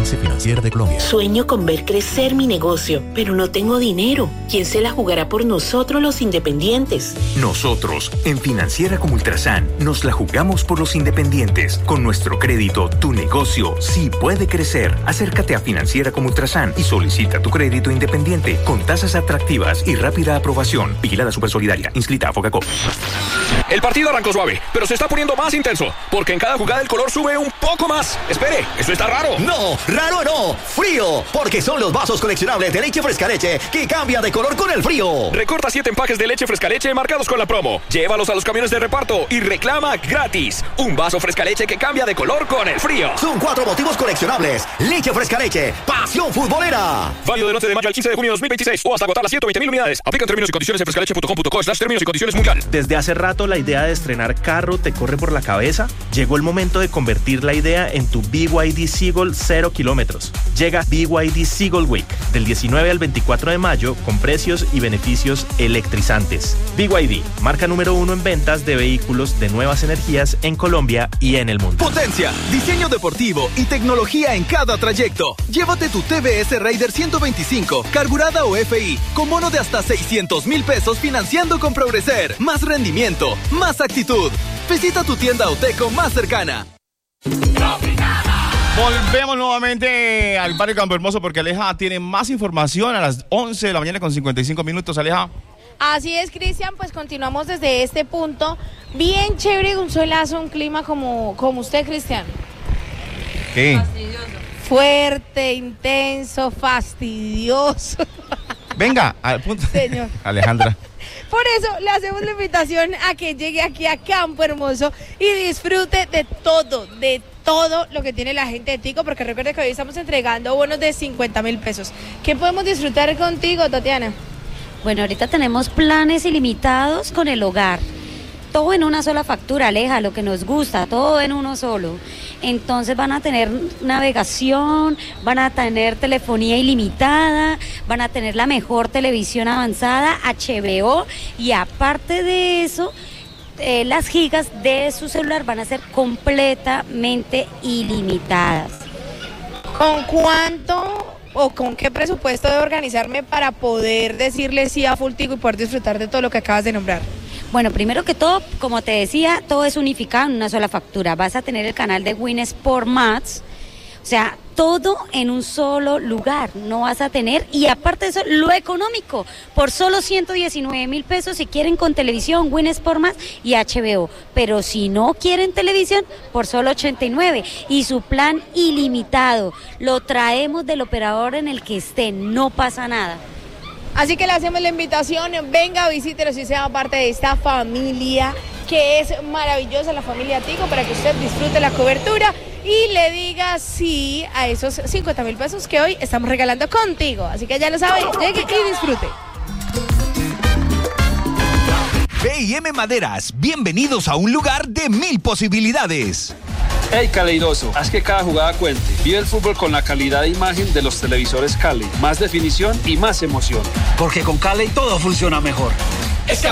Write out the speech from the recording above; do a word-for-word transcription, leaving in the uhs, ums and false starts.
Alianza Financiera de Colombia. Sueño con ver crecer mi negocio, pero no tengo dinero. ¿Quién se la jugará por nosotros los independientes? Nosotros, en Financiera como Ultrasan, nos la jugamos por los independientes. Con nuestro crédito, tu negocio sí puede crecer. Acércate a Financiera como Ultrasan y solicita tu crédito independiente con tasas atractivas y rápida aprobación. Vigilada Supersolidaria. Inscrita a Focacop. El partido arrancó suave, pero se está poniendo más intenso, porque en cada jugada el color sube un poco más. Espere, ¿esto está raro? No, raro no, frío, porque son los vasos coleccionables de leche fresca leche que cambian de color con el frío. Recorta siete empaques de leche fresca leche marcados con la promo. Llévalos a los camiones de reparto y reclama gratis un vaso fresca leche que cambia de color con el frío. Son cuatro motivos coleccionables. Leche fresca leche, pasión futbolera. Válido del once de mayo al quince de junio de dos mil veintiséis o hasta agotar las ciento veinte mil unidades. Aplican términos y condiciones en frescaleche punto com punto co slash términos y condiciones mundial. Desde hace rato la idea de estrenar carro te corre por la cabeza. Llegó el momento de convertir la idea en tu B Y D Seagull cero kilómetros. Llega B Y D Seagull Week del diecinueve al veinticuatro de mayo con precios y beneficios electrizantes. B Y D, marca número uno en ventas de vehículos de nuevas energías en Colombia y en el mundo. Potencia, diseño deportivo y tecnología en cada trayecto. Llévate tu T V S Raider ciento veinticinco, carburada o F I, con bono de hasta seiscientos mil pesos financiando con Progreser. Más rendimiento, más actitud. Visita tu tienda Oteco más cercana. Volvemos nuevamente al barrio Campo Hermoso porque Aleja tiene más información a las once de la mañana con cincuenta y cinco minutos. Aleja. Así es, Cristian, pues continuamos desde este punto. Bien chévere, un solazo, un clima como, como usted, Cristian. ¿Qué? Fastidioso. Fuerte, intenso, fastidioso. Venga, al punto. Señor. Alejandra. Por eso le hacemos la invitación a que llegue aquí a Campo Hermoso y disfrute de todo, de todo lo que tiene la gente de Tigo, porque recuerde que hoy estamos entregando bonos de cincuenta mil pesos. ¿Qué podemos disfrutar contigo, Tatiana? Bueno, ahorita tenemos planes ilimitados con el hogar. Todo en una sola factura, Aleja, lo que nos gusta, todo en uno solo. Entonces van a tener navegación, van a tener telefonía ilimitada, van a tener la mejor televisión avanzada, H B O, y aparte de eso, eh, las gigas de su celular van a ser completamente ilimitadas. ¿Con cuánto o con qué presupuesto debo organizarme para poder decirle sí a Full Tigo y poder disfrutar de todo lo que acabas de nombrar? Bueno, primero que todo, como te decía, todo es unificado en una sola factura. Vas a tener el canal de Win Sport Max, o sea, todo en un solo lugar. No vas a tener, y aparte de eso, lo económico, por solo ciento diecinueve mil pesos si quieren con televisión, Win Sport Max y H B O. Pero si no quieren televisión, por solo ochenta y nueve. Y su plan ilimitado, lo traemos del operador en el que esté, no pasa nada. Así que le hacemos la invitación, venga, visítenos y sea parte de esta familia que es maravillosa, la familia Tigo, para que usted disfrute la cobertura y le diga sí a esos cincuenta mil pesos que hoy estamos regalando contigo. Así que ya lo sabe, llegue y disfrute. B y M Maderas, bienvenidos a un lugar de mil posibilidades. Hey Caleidoso, haz que cada jugada cuente. Vive el fútbol con la calidad de imagen de los televisores Caley. Más definición y más emoción. Porque con Caley todo funciona mejor.